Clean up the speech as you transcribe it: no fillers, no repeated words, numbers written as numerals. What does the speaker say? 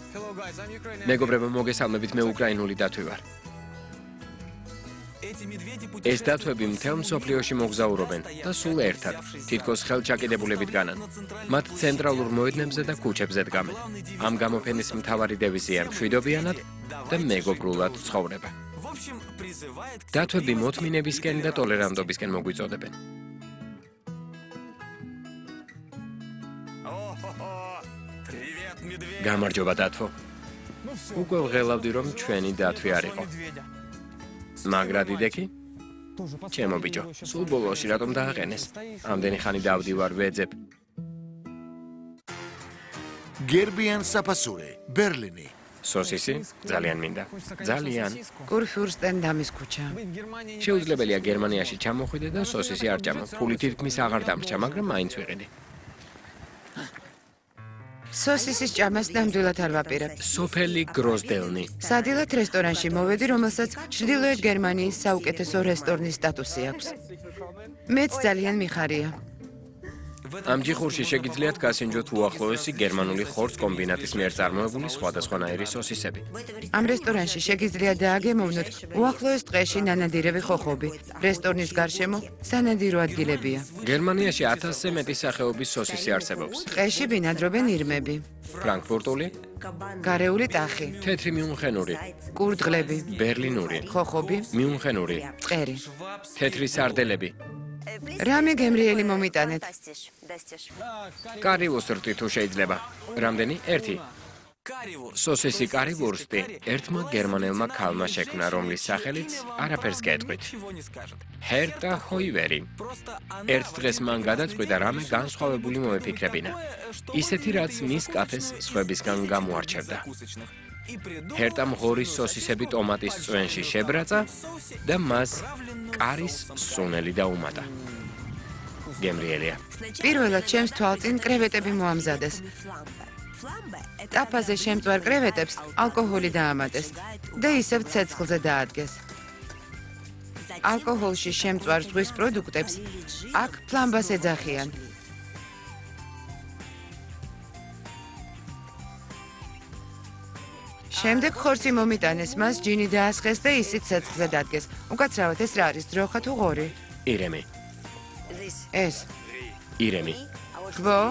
მეგობრებო, მოგესალმებით, მე უკრაინული დათვი ვარ. ეს დათვები მთელ მსოფლიოში მოგზაურობენ და სულ ერთად, თითქოს ხელჩაკიდებულებით განან. მათ ცენტრალურ მოედნებზე და ქუჩებზე დგამენ. ამ გამოფენის მთავარი დევიზია მშვიდობიანად და მეგობრულად ცხოვრება. დათვები მოთმინებისკენ და ტოლერანტობისკენ მოგვიწოდებენ. გამარჯობა დათვო. უკვე ვღელავდი რომ ჩვენი დათვი არ იყო. მაგრა დიდექი? ჩემო ბიჭო, სულ ბოლოში რატომ დააყენეს? ამდენი ხანი დავდივარ ვეძებ. გერბიან საფასური, ბერლინი. სოსისი? ძალიან მინდა. ძალიან. კურფიურსტენდამის ქუჩა. შეუძლებელია გერმანიაში ჩამოხვიდე და სოსისი არ ჭამო. ფული თითქმის აღარ დამრჩა, მაგრამ მაინც ვიყიდი. სოსისის ჭამას ნამდვილად არ ვაპირებ. სოფელი გროზდელნი. სადილად რესტორანში მოვედი, რომელსაც ჩრდილოეთ გერმანიის საუკეთესო რესტორნის სტატუსი აქვს. მეც ძალიან მიხარია. ამ ჯიხურში შეგიძლიათ გასინჯოთ უახლოესი გერმანული ხორცს კომბინატის მიერ წარმოებული სხვადასხვანაირი სოსისები. ამ რესტორანში შეგიძლიათ დააგემოვნოთ უახლოეს ტყეში ნანადირევი ხოხობი. რესტორნის გარშემო სანადირო ადგილებია. გერმანიაში 1000-ზე მეტი სახეობის სოსისი არსებობს. ტყეში ბინადრობენ ირმები, ფრანკფურტული, გარეული ტახი, თეთრი მიუნხენური, კურდღლები, ბერლინური, ხოხობი, მიუნხენური, წყერი. თეთრი სარდელები. რამე გემრიელი მომიტანეთ. კარივურსტი თუ შეიძლება. რამდენი? 1. სოსისი კარივურსტი ერთმა გერმანელმა ქალმა შექმნა, რომლის სახელიც არაფერს გეტყვით. ჰერტა ჰოივერი. ერთ დღეს მან გადაწყვიტა რამე განსხვავებული მოეფიქრებინა. ისეთი, რაც მის კაფეს სხვებისგან გამოარჩევდა. ჰერტამ ღორის სოსისები ტომატის წვენში შებრაცა და მას კარის სუნელი დაუმატა. გემრიელია. პირველად ჩემს თვალწინ კრევეტები მოამზადეს. ტაფაზე შემწვარ კრევეტებს ალკოჰოლი დაამატეს და ისევ ცეცხლზე დაადგეს. ალკოჰოლში შემწვარ ზღვის პროდუქტებს აქ ფლამბას ეძახიან. შემდეგ ხორცი მომიტანეს, მას ჯინი დაასხეს და ისიც ცეცხლზე დადგეს. უკაცრავად ეს რა არის, ძროხა თუ ღორი? ირემი. ეს. ირემი. ხვო?